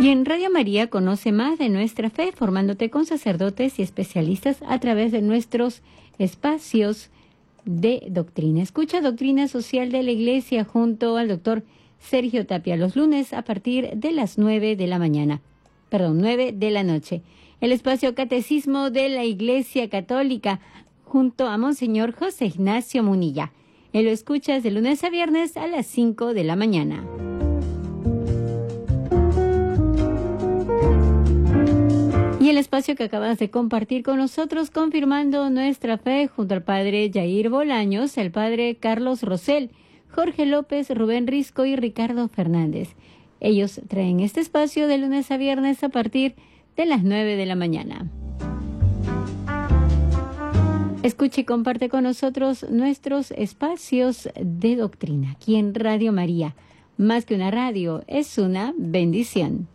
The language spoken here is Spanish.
Y en Radio María conoce más de nuestra fe, formándote con sacerdotes y especialistas a través de nuestros espacios de doctrina. Escucha Doctrina Social de la Iglesia junto al doctor Sergio Tapia los lunes a partir de las 9 de la noche. El espacio Catecismo de la Iglesia Católica junto a Monseñor José Ignacio Munilla. Él lo escuchas de lunes a viernes a las 5 de la mañana. Y el espacio que acabas de compartir con nosotros, confirmando nuestra fe, junto al padre Jair Bolaños, el padre Carlos Rosell, Jorge López, Rubén Risco y Ricardo Fernández. Ellos traen este espacio de lunes a viernes a partir de las 9 de la mañana. Escuche y comparte con nosotros nuestros espacios de doctrina aquí en Radio María. Más que una radio, es una bendición.